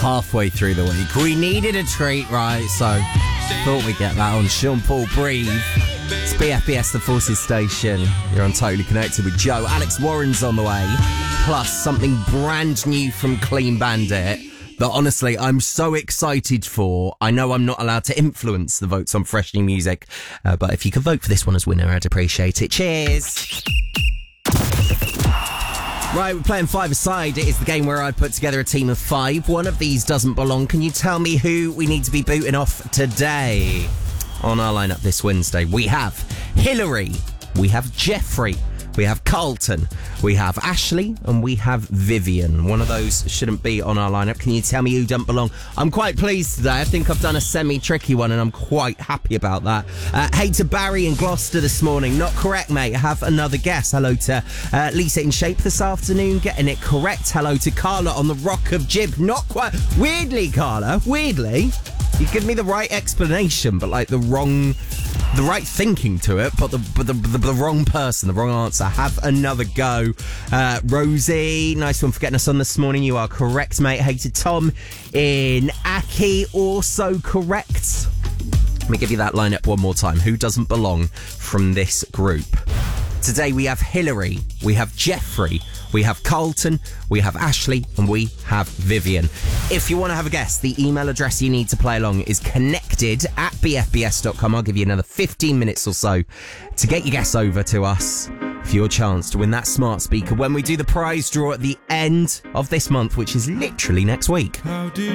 halfway through the week. We needed a treat, right? So thought we'd get that on Sean Paul Breathe. It's BFBS, the Forces Station. You're on Totally Connected with Joe. Alex Warren's on the way. Plus something brand new from Clean Bandit that honestly I'm so excited for. I know I'm not allowed to influence the votes on Fresh New Music, but if you could vote for this one as winner, I'd appreciate it. Cheers! Right, we're playing five-a-side. It is the game where I put together a team of 5. One of these doesn't belong. Can you tell me who we need to be booting off today? On our lineup this Wednesday, we have Hillary, we have Jeffrey, we have Carlton, we have Ashley, and we have Vivian. One of those shouldn't be on our lineup. Can you tell me who don't belong? I'm quite pleased today. I think I've done a semi-tricky one, and I'm quite happy about that. Hey to Barry in Gloucester this morning. Not correct, mate. Have another guess. Hello to Lisa in Shape this afternoon. Getting it correct. Hello to Carla on the Rock of Jib. Not quite. Weirdly, Carla. Weirdly. You give me the right explanation, but like the right thinking to it, but the wrong person, the wrong answer. Have another go. Rosie, nice one for getting us on this morning. You are correct, mate. Hey to Tom in Aki, also correct. Let me give you that lineup one more time. Who doesn't belong from this group? Today we have Hillary, we have Jeffrey, we have Carlton, we have Ashley, and we have Vivian. If you want to have a guess, the email address you need to play along is connected@bfbs.com. I'll give you another 15 minutes or so to get your guess over to us for your chance to win that smart speaker when we do the prize draw at the end of this month, which is literally next week.